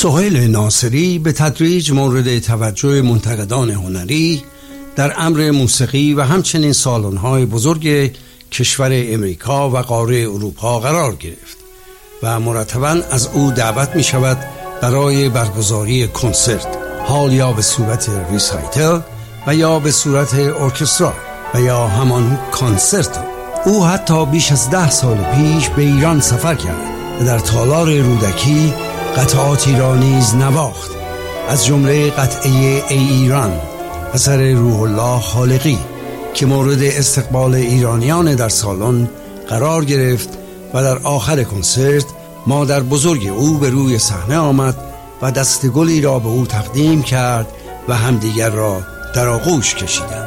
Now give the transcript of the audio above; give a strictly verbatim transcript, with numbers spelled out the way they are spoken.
سهیل ناصری به تدریج مورد توجه منتقدان هنری در امر موسیقی و همچنین سالن‌های بزرگ کشور امریکا و قاره اروپا قرار گرفت و مرتباً از او دعوت می شود برای برگزاری کنسرت، حال یا به صورت ریسایتل و یا به صورت ارکسترا و یا همان کنسرتو. او حتی بیش از ده سال پیش به ایران سفر کرد و در تالار رودکی قطعاتی را نیز نواخت، از جمله قطعه ای ایران اثر روح الله خالقی که مورد استقبال ایرانیان در سالن قرار گرفت و در آخر کنسرت مادر بزرگ او به روی صحنه آمد و دست گلی را به او تقدیم کرد و همدیگر را در آغوش کشیدند.